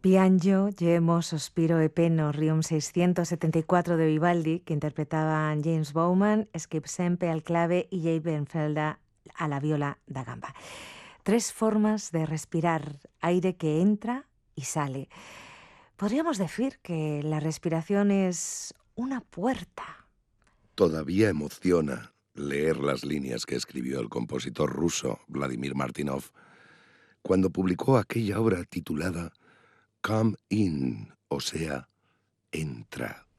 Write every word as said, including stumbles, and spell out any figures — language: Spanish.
Piango, Gemo, Sospiro e Peno, Rium seiscientos setenta y cuatro de Vivaldi, que interpretaban James Bowman, Skip Sempe al clave y Jay Benfelda a la viola da gamba. Tres formas de respirar, aire que entra y sale. Podríamos decir que la respiración es una puerta. Todavía emociona leer las líneas que escribió el compositor ruso Vladimir Martynov cuando publicó aquella obra titulada Come In, o sea, entra.